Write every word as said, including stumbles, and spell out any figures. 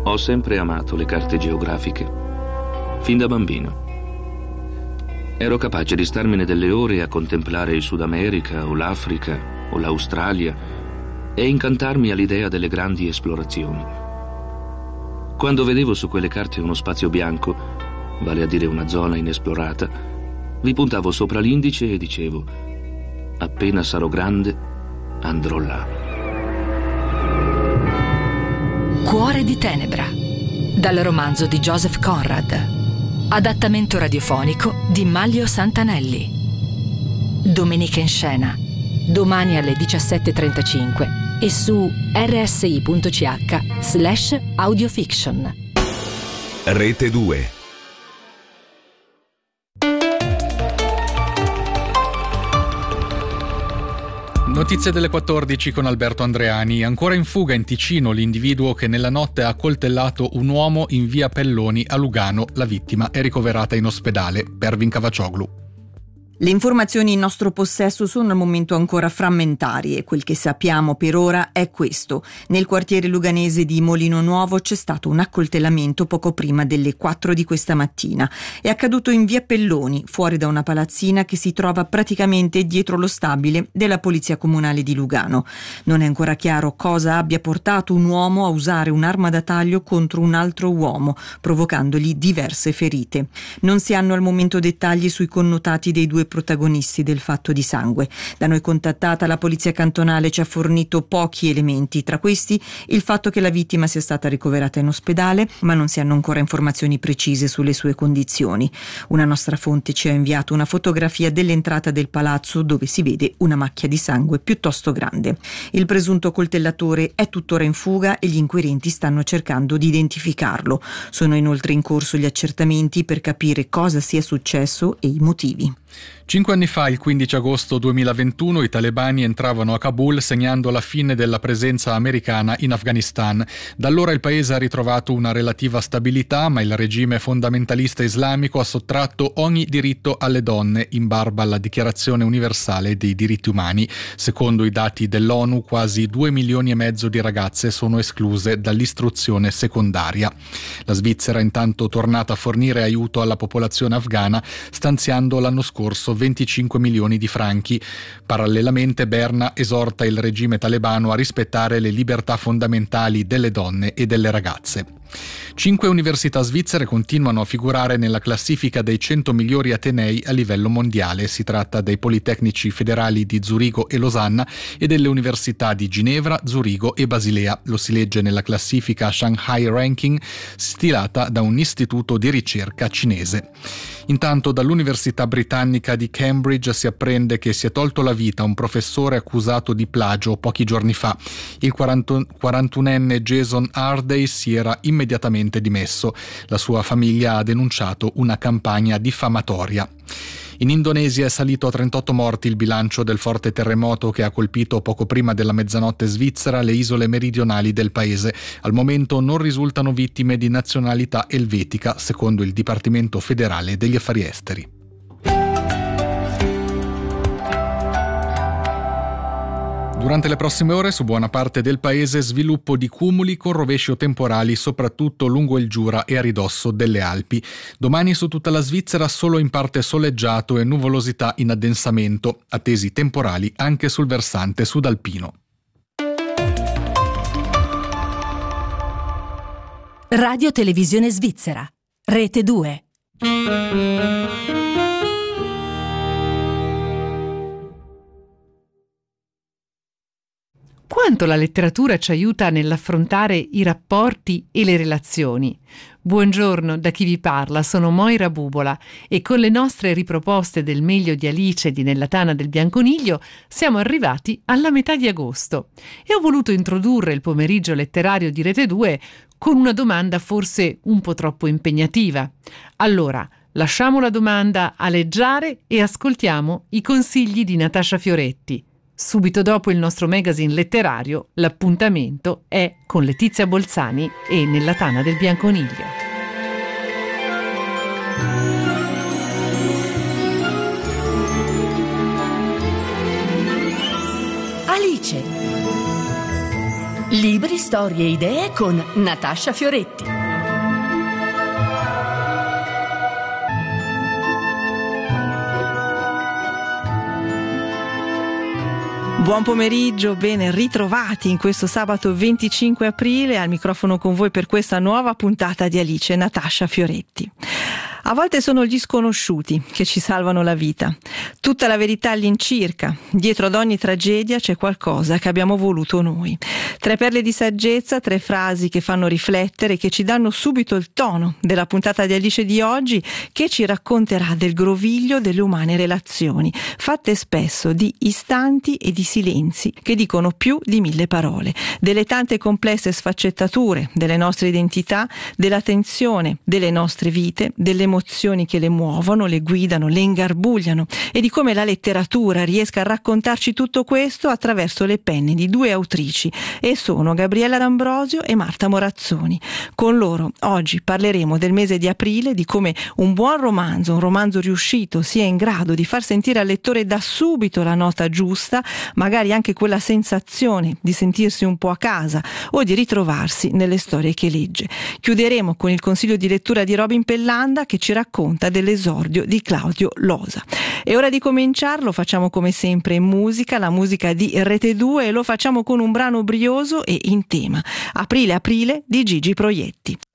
Ho sempre amato le carte geografiche, fin da bambino. Ero capace di starmene delle ore a contemplare il Sud America o l'Africa o l'Australia e incantarmi all'idea delle grandi esplorazioni. Quando vedevo su quelle carte uno spazio bianco, vale a dire una zona inesplorata, vi puntavo sopra l'indice e dicevo: appena sarò grande, andrò là. Cuore di tenebra, dal romanzo di Joseph Conrad, adattamento radiofonico di Manlio Santanelli. Domenica in scena, domani alle diciassette e trentacinque e su rsi.ch slash audiofiction. Rete due. Notizie delle quattordici con Alberto Andreani. Ancora in fuga in Ticino l'individuo che nella notte ha accoltellato un uomo in via Pelloni a Lugano. La vittima è ricoverata in ospedale. Pervin Cavacioglu. Le informazioni in nostro possesso sono al momento ancora frammentarie. Quel che sappiamo per ora è questo. Nel quartiere luganese di Molino Nuovo c'è stato un accoltellamento poco prima delle quattro di questa mattina. È accaduto in via Pelloni, fuori da una palazzina che si trova praticamente dietro lo stabile della Polizia Comunale di Lugano. Non è ancora chiaro cosa abbia portato un uomo a usare un'arma da taglio contro un altro uomo, provocandogli diverse ferite. Non si hanno al momento dettagli sui connotati dei due protagonisti del fatto di sangue. Da noi contattata, la polizia cantonale ci ha fornito pochi elementi, tra questi il fatto che la vittima sia stata ricoverata in ospedale, ma non si hanno ancora informazioni precise sulle sue condizioni. Una nostra fonte ci ha inviato una fotografia dell'entrata del palazzo dove si vede una macchia di sangue piuttosto grande. Il presunto coltellatore è tuttora in fuga e gli inquirenti stanno cercando di identificarlo. Sono inoltre in corso gli accertamenti per capire cosa sia successo e i motivi. Cinque anni fa, il quindici agosto duemilaventuno, i talebani entravano a Kabul segnando la fine della presenza americana in Afghanistan. Da allora il paese ha ritrovato una relativa stabilità, ma il regime fondamentalista islamico ha sottratto ogni diritto alle donne, in barba alla Dichiarazione universale dei diritti umani. Secondo i dati dell'ONU, quasi due milioni e mezzo di ragazze sono escluse dall'istruzione secondaria. La Svizzera è intanto tornata a fornire aiuto alla popolazione afghana, stanziando l'anno scorso venticinque milioni di franchi. Parallelamente Berna esorta il regime talebano a rispettare le libertà fondamentali delle donne e delle ragazze. Cinque università svizzere continuano a figurare nella classifica dei cento migliori atenei a livello mondiale. Si tratta dei Politecnici federali di Zurigo e Losanna e delle università di Ginevra, Zurigo e Basilea. Lo si legge nella classifica Shanghai Ranking stilata da un istituto di ricerca cinese. Intanto dall'Università britannica di Cambridge si apprende che si è tolto la vita un professore accusato di plagio pochi giorni fa. Il quarantunenne Jason Harday si era immediatamente dimesso. La sua famiglia ha denunciato una campagna diffamatoria. In Indonesia è salito a trentotto morti il bilancio del forte terremoto che ha colpito poco prima della mezzanotte svizzera le isole meridionali del paese. Al momento non risultano vittime di nazionalità elvetica, secondo il Dipartimento federale degli affari esteri. Durante le prossime ore su buona parte del paese sviluppo di cumuli con rovescio temporali soprattutto lungo il Giura e a ridosso delle Alpi. Domani su tutta la Svizzera solo in parte soleggiato e nuvolosità in addensamento, attesi temporali anche sul versante sudalpino. Radio Televisione Svizzera, Rete due. Quanto la letteratura ci aiuta nell'affrontare i rapporti e le relazioni. Buongiorno da chi vi parla, sono Moira Bubola e con le nostre riproposte del Meglio di Alice di Nella Tana del Bianconiglio siamo arrivati alla metà di agosto e ho voluto introdurre il pomeriggio letterario di Rete due con una domanda forse un po' troppo impegnativa. Allora, lasciamo la domanda aleggiare e ascoltiamo i consigli di Natascia Fioretti. Subito dopo il nostro magazine letterario, l'appuntamento è con Letizia Bolzani e Nella Tana del Bianconiglio. Alice. Libri, storie e idee con Natascia Fioretti. Buon pomeriggio, ben ritrovati in questo sabato venticinque aprile, al microfono con voi per questa nuova puntata di Alice, Natascia Fioretti. A volte sono gli sconosciuti che ci salvano la vita. Tutta la verità all'incirca. Dietro ad ogni tragedia c'è qualcosa che abbiamo voluto noi. Tre perle di saggezza, tre frasi che fanno riflettere, che ci danno subito il tono della puntata di Alice di oggi, che ci racconterà del groviglio delle umane relazioni, fatte spesso di istanti e di silenzi che dicono più di mille parole, delle tante complesse sfaccettature delle nostre identità, della tensione delle nostre vite, delle emozioni che le muovono, le guidano, le ingarbugliano, e di come la letteratura riesca a raccontarci tutto questo attraverso le penne di due autrici, e sono Gabriella D'Ambrosio e Marta Morazzoni. Con loro oggi parleremo del mese di aprile, di come un buon romanzo, un romanzo riuscito, sia in grado di far sentire al lettore da subito la nota giusta, magari anche quella sensazione di sentirsi un po' a casa o di ritrovarsi nelle storie che legge. Chiuderemo con il consiglio di lettura di Robin Pellanda, che ci racconta dell'esordio di Claudio Losa. È ora di cominciare, lo facciamo come sempre in musica, la musica di Rete due, e lo facciamo con un brano brioso e in tema. Aprile Aprile di Gigi Proietti.